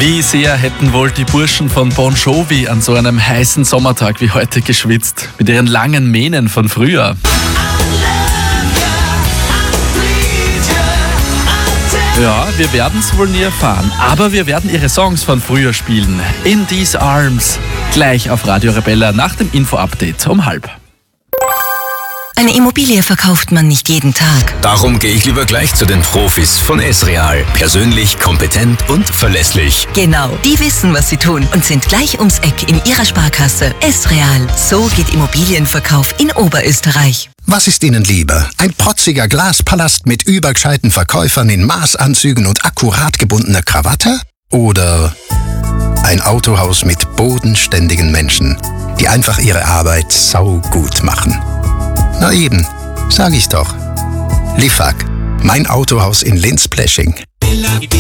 Wie sehr hätten wohl die Burschen von Bon Jovi an so einem heißen Sommertag wie heute geschwitzt, mit ihren langen Mähnen von früher. Ja, wir werden es wohl nie erfahren, aber wir werden ihre Songs von früher spielen. In These Arms, gleich auf Radio Rebella nach dem Info-Update um 12:30. Eine Immobilie verkauft man nicht jeden Tag. Darum gehe ich lieber gleich zu den Profis von S-Real. Persönlich, kompetent und verlässlich. Genau, die wissen, was sie tun und sind gleich ums Eck in ihrer Sparkasse. S-Real, so geht Immobilienverkauf in Oberösterreich. Was ist Ihnen lieber? Ein protziger Glaspalast mit übergescheiten Verkäufern in Maßanzügen und akkurat gebundener Krawatte? Oder ein Autohaus mit bodenständigen Menschen, die einfach ihre Arbeit saugut machen? Na eben, sag ich doch. Lifak, mein Autohaus in Linz-Plesching.